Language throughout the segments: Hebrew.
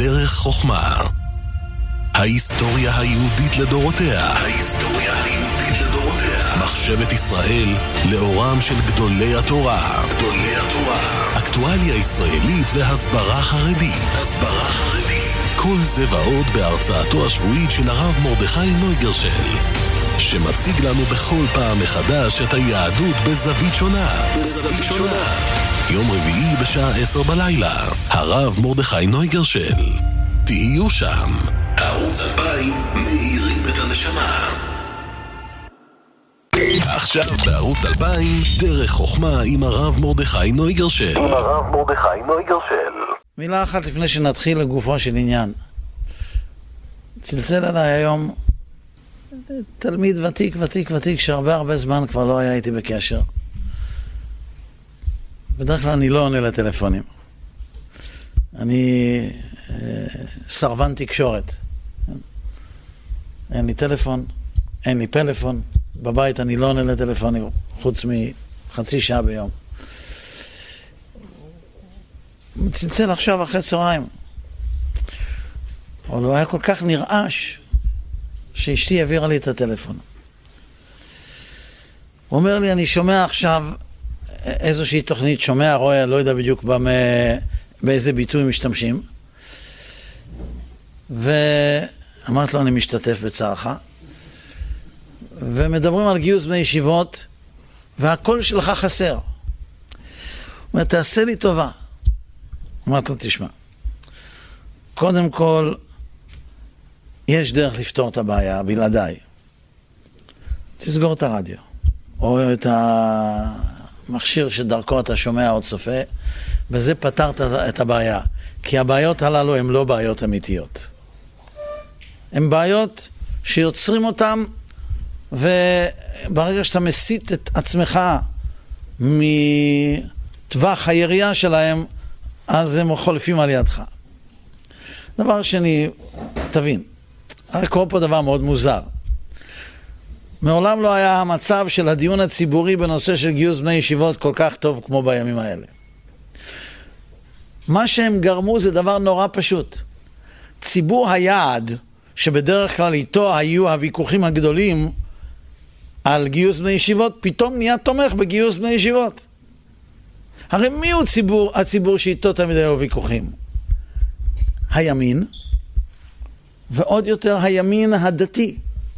דרך חוכמה. ההיסטוריה היהודית לדורותיה. מחשבת ישראל לאורם של גדולי התורה. אקטואליה ישראלית והסברה חרדית. כל זה ועוד בהרצאתו השבועית של הרב מרדכי נויגרשל, שמציג לנו בכל פעם מחדש את היהדות בזווית שונה. יום רביעי בשעה 10 בלילה, הרב מרדכי נויגרשל. תהיו שם. ערוץ 2000 מאירים את הנשמה. עכשיו בערוץ 2000 דרך חוכמה עם הרב מרדכי נויגרשל. מילה אחת לפני שנתחיל לגופו של עניין. צלצל עליי היום תלמיד ותיק שהרבה זמן כבר לא היה איתי בקשר. בדרך כלל אני לא עונה לטלפונים. אני סרבן תקשורת. אין לי טלפון, אין לי פלאפון. בבית אני לא עונה לטלפונים חוץ מחצי שעה ביום. הוא צלצל עכשיו אחרי צהריים. אבל הוא היה כל כך נרעש שאשתי העבירה לי את הטלפון. הוא אומר לי, אני שומע עכשיו איזושהי תוכנית, שומע, רואה, לא יודע בדיוק באיזה ביטוי משתמשים. ואמרת לו, אני משתתף בצערך. ומדברים על גיוס בני ישיבות, והקול שלך חסר. הוא אומר, תעשה לי טובה. אמרת לו, תשמע, קודם כל, יש דרך לפתור את הבעיה, בלעדיי. תסגור את הרדיו, או את המכשיר שדרכו אתה שומע או צופה, וזה פתרת את הבעיה. כי הבעיות הללו הן לא בעיות אמיתיות. הן בעיות שיוצרים אותן, וברגע שאתה מסית את עצמך מטווח הירייה שלהם, אז הם חולפים על ידך. דבר שני, תבין, הרי קורה פה דבר מאוד מוזר. מעולם לא היה המצב של הדיון הציבורי בנושא של גיוס בני ישיבות כל כך טוב כמו בימים האלה. מה שהם גרמו זה דבר נורא פשוט. ציבור היעד, שבדרך כלל איתו היו הוויכוחים הגדולים על גיוס בני ישיבות, פתאום נהיה תומך בגיוס בני ישיבות. הרי מי הוא הציבור שאיתו תמיד היו ויכוחים? הימין, ועוד יותר הימין הדתי.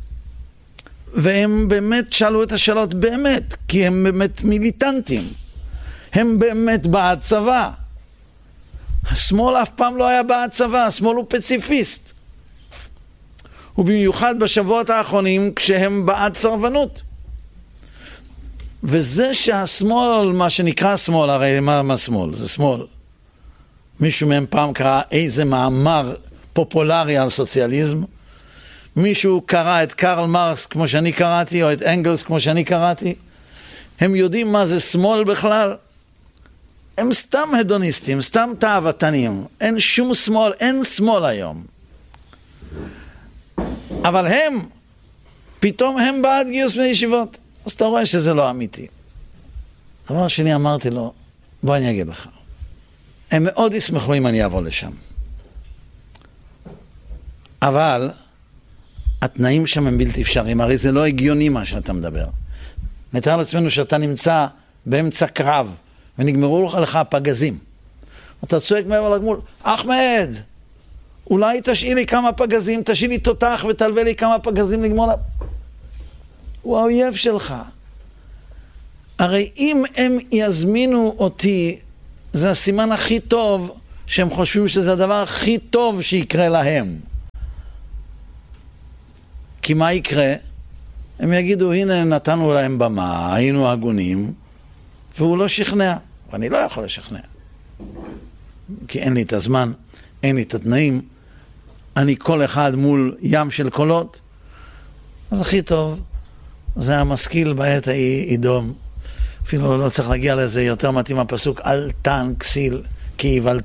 והם באמת שאלו את השאלות באמת, כי הם באמת מיליטנטים. הם באמת בעד צבא. השמאל אף פעם לא היה בעד צבא, השמאל הוא פציפיסט. ובמיוחד בשבועות האחרונים כשהם בעד סרבנות. וזה שהשמאל, מה שנקרא שמאל, הרי מה שמאל? זה שמאל. מישהו מהם פעם קרא איזה מאמר פופולרי על סוציאליזם. מישהו קרא את קרל מרקס כמו שאני קראתי, או את אנגלס כמו שאני קראתי. הם יודעים מה זה שמאל בכלל. הם סתם הדוניסטים, סתם תאוותנים. אין שום שמאל, אין שמאל היום. אבל פתאום הם בעד גיוס בני ישיבות. אז אתה רואה שזה לא אמיתי. דבר שני, אמרתי לו, בוא אני אגיד לך. הם מאוד ישמחו אם אני אבוא לשם. אבל התנאים שם הם בלתי אפשריים. הרי זה לא הגיוני מה שאתה מדבר. נתאר לעצמנו שאתה נמצא באמצע קרב, ונגמרו לך הפגזים. אתה צועק מעבר לגמול, אחמד, אולי תשאיר לי כמה פגזים, תשאיר לי תותח ותלווה לי כמה פגזים לגמור לה. הוא האויב שלך. הרי אם הם יזמינו אותי, זה הסימן הכי טוב, שהם חושבים שזה הדבר הכי טוב שיקרה להם. כי מה יקרה? הם יגידו, הנה נתנו להם במה, היינו הגונים, והוא לא שכנע. ואני לא יכול לשכנע. כי אין לי את הזמן, אין לי את התנאים, אני כל אחד מול ים של קולות. אז הכי טוב, זה המשכיל בעת ההיא ידום. אפילו לא צריך להגיע לזה, יותר מתאים הפסוק, אל תן כסיל כי יבלת.